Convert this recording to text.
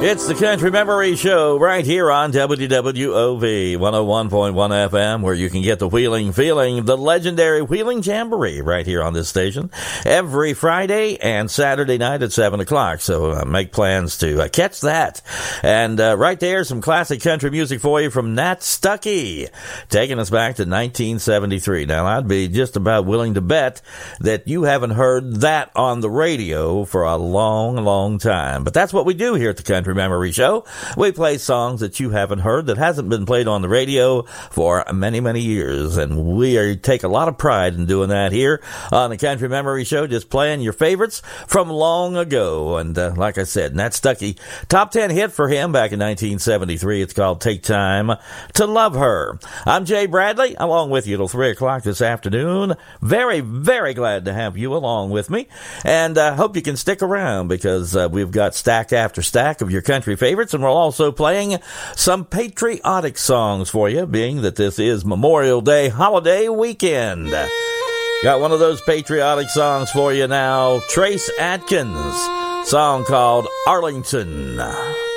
It's the Country Memory Show right here on WWOV 101.1 FM, where you can get the Wheeling Feeling, the legendary Wheeling Jamboree right here on this station every Friday and Saturday night at 7 o'clock. So make plans to catch that. And right there, some classic country music for you from Nat Stuckey, taking us back to 1973. Now, I'd be just about willing to bet that you haven't heard that on the radio for a long, long time. But that's what we do here at the Country Memory Show. We play songs that you haven't heard, that hasn't been played on the radio for many, many years. And we take a lot of pride in doing that here on the Country Memory Show, just playing your favorites from long ago. And like I said, Nat Stuckey, top 10 hit for him back in 1973. It's called Take Time to Love Her. I'm Jay Bradley, along with you till 3 o'clock this afternoon. Very, very glad to have you along with me. And hope you can stick around, because we've got stack after stack of your country favorites, and we're also playing some patriotic songs for you, being that this is Memorial Day holiday weekend. Got one of those patriotic songs for you now. Trace Atkins, song called Arlington.